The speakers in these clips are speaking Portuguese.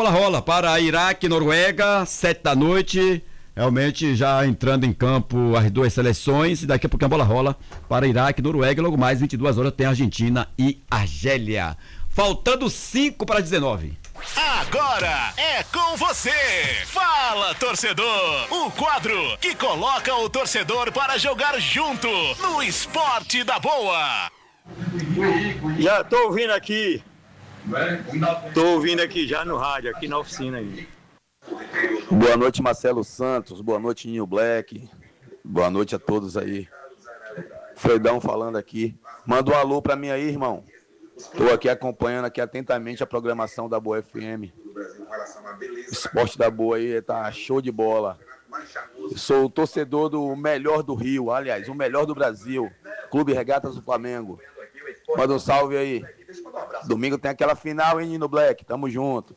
bola rola para Iraque e Noruega, 7 da noite. Realmente já entrando em campo as duas seleções. E daqui a pouco a bola rola para Iraque e Noruega. E logo mais, 22 horas, tem Argentina e Argélia. Faltando 5 para 19. Agora é com você. Fala, torcedor. O quadro que coloca o torcedor para jogar junto no Esporte da Boa. Já tô ouvindo aqui. Tô ouvindo aqui já no rádio, aqui na oficina aí. Boa noite, Marcelo Santos. Boa noite, Ninho Black. Boa noite a todos aí. Fredão falando aqui. Manda um alô pra mim aí, irmão. Estou aqui acompanhando aqui atentamente a programação da Boa FM. O Esporte da Boa aí tá show de bola. Eu sou o torcedor do melhor do Rio, aliás, o melhor do Brasil. Clube Regatas do Flamengo. Manda um salve aí. Domingo tem aquela final, hein, Nino Black? Tamo junto.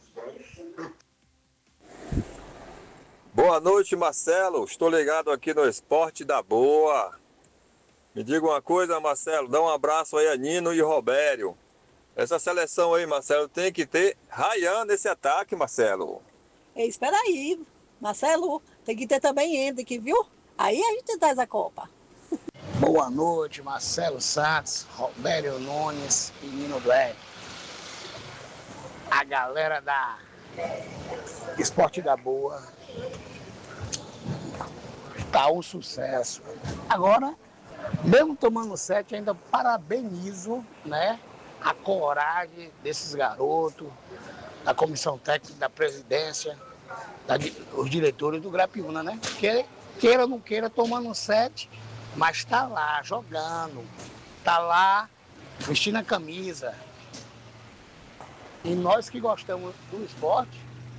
Boa noite, Marcelo. Estou ligado aqui no Esporte da Boa. Me diga uma coisa, Marcelo. Dá um abraço aí a Nino e Robério. Essa seleção aí, Marcelo, tem que ter Ryan nesse ataque, Marcelo. Espera aí, Marcelo. Tem que ter também Hendrick, viu? Aí a gente traz a Copa. Boa noite, Marcelo Santos, Robério Nunes e Nino Black. A galera da Esporte da Boa tá um sucesso. Agora, mesmo tomando 7, ainda parabenizo, né, a coragem desses garotos, da comissão técnica, da presidência, os diretores do Grapiúna, né? Porque, queira ou não queira, tomando 7, mas tá lá jogando, tá lá vestindo a camisa. E nós que gostamos do esporte,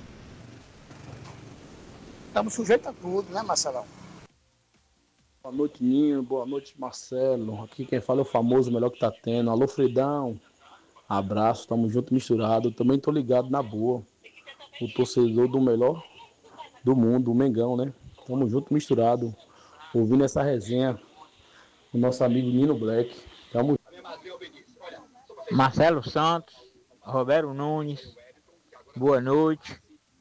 estamos sujeitos a tudo, né, Marcelão? Boa noite, Ninho. Boa noite, Marcelo. Aqui quem fala é o famoso melhor que tá tendo. Alô, Fredão. Abraço, tamo junto, misturado. Também tô ligado na boa. O torcedor do melhor do mundo, o Mengão, né? Tamo junto, misturado. Ouvindo essa resenha do nosso amigo Nino Black. Tamo Marcelo Santos, Roberto Nunes, boa noite.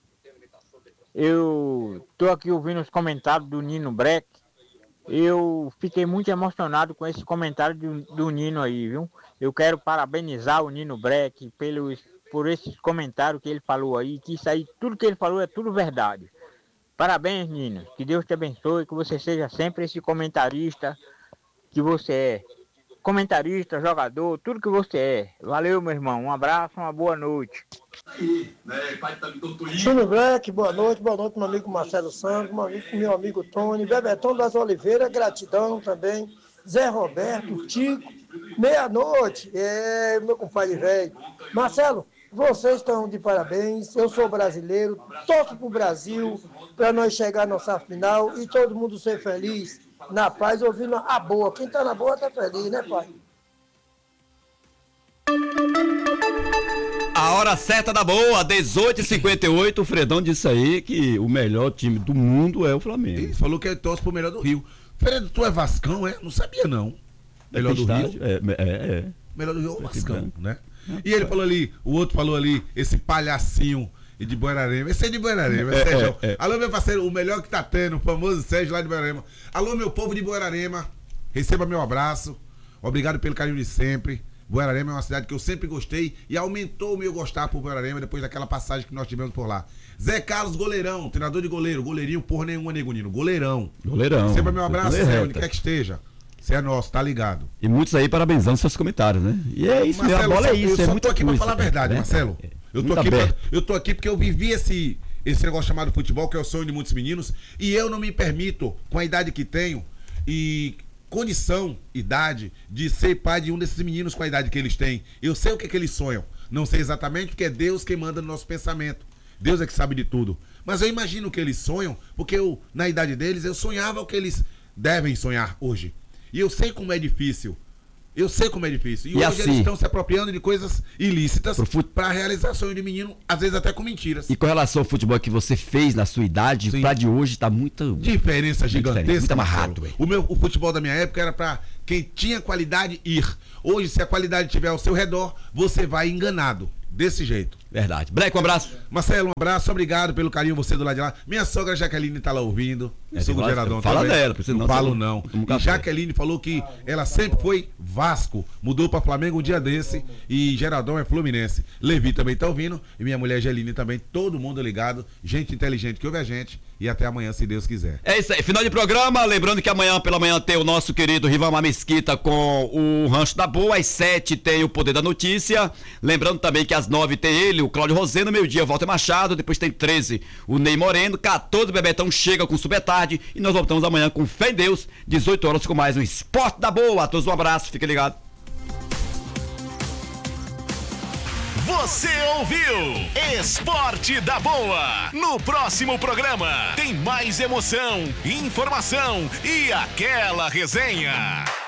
Eu tô aqui ouvindo os comentários do Nino Black. Eu fiquei muito emocionado com esse comentário do Nino aí, viu? Eu quero parabenizar o Nino Black por esses comentários que ele falou aí, que isso aí, tudo que ele falou é tudo verdade. Parabéns, Nino. Que Deus te abençoe, que você seja sempre esse comentarista que você é. Comentarista, jogador, tudo que você é. Valeu, meu irmão. Um abraço, uma boa noite. Nino Black, boa noite, meu amigo Marcelo Santos, meu amigo Tony, Bebetão das Oliveiras, gratidão também, Zé Roberto, Tico, meia-noite, meu compadre velho. Marcelo, vocês estão de parabéns, eu sou brasileiro, torço pro Brasil, para nós chegar à nossa final e todo mundo ser feliz, na paz, ouvindo a boa. Quem tá na boa tá feliz, né, pai? A hora certa da boa, 18h58, o Fredão disse aí que o melhor time do mundo é o Flamengo. Ele falou que ele torce pro melhor do Rio. Fredo, tu é Vascão, é? Não sabia, não. Melhor do Rio? É. Melhor do Rio é o Vascão, né? E ele falou ali, o outro falou ali, esse palhacinho de Buerarema. Esse é de Buerarema, Sérgio. Alô, meu parceiro, o melhor que tá tendo, o famoso Sérgio lá de Buerarema. Alô, meu povo de Buerarema, receba meu abraço. Obrigado pelo carinho de sempre. Buerarema é uma cidade que eu sempre gostei e aumentou o meu gostar por Buerarema depois daquela passagem que nós tivemos por lá. Zé Carlos, goleirão, treinador de goleiro. Goleirinho, porra nenhuma, nego Nino. Goleirão. Receba meu abraço, Zé, onde quer que esteja. Você é nosso, tá ligado? E muitos aí parabenizando seus comentários, né? E é isso, Marcelo, a bola é isso. Eu só tô aqui pra falar a verdade, Marcelo. Eu tô aqui porque eu vivi esse negócio chamado futebol, que é o sonho de muitos meninos, e eu não me permito, com a idade que tenho, e condição, idade, de ser pai de um desses meninos com a idade que eles têm. Eu sei o que eles sonham. Não sei exatamente, porque é Deus quem manda no nosso pensamento. Deus é que sabe de tudo. Mas eu imagino o que eles sonham, porque eu, na idade deles, eu sonhava o que eles devem sonhar hoje. E eu sei como é difícil. E hoje assim, eles estão se apropriando de coisas ilícitas para realizar sonho de menino, às vezes até com mentiras. E com relação ao futebol que você fez na sua idade, para de hoje tá muito... Diferença gigantesca. Muito amarrado. O futebol da minha época era para quem tinha qualidade ir. Hoje, se a qualidade estiver ao seu redor, você vai enganado. desse jeito. Verdade. Black, um abraço. Marcelo, um abraço, obrigado pelo carinho, você do lado de lá. Minha sogra Jaqueline tá lá ouvindo. Sou do Geradão fala também. dela, não falo não. E Jaqueline falou que ela sempre foi Vasco, mudou pra Flamengo um dia desse e Geradão é Fluminense. Levi também tá ouvindo e minha mulher Geline também, todo mundo ligado, gente inteligente que ouve a gente e até amanhã, se Deus quiser. É isso aí, final de programa, lembrando que amanhã pela manhã tem o nosso querido Rivamar Mesquita com o Rancho da Boa, às 7 tem o Poder da Notícia, lembrando também que às 9 tem ele, o Cláudio Roseno, meio-dia Walter Machado, depois tem 13 o Ney Moreno, 14 o Bebetão chega com Super Tarde e nós voltamos amanhã com fé em Deus, 18 horas com mais um Esporte da Boa. A todos um abraço, fique ligado. Você ouviu Esporte da Boa. No próximo programa tem mais emoção, informação e aquela resenha.